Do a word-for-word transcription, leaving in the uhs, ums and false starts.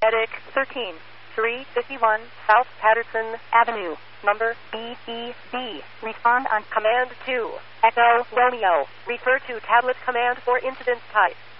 Medic thirteen, three fifty-one South Patterson Avenue, number B E B. Respond on Command two. Echo Romeo. Refer to tablet command for incident type.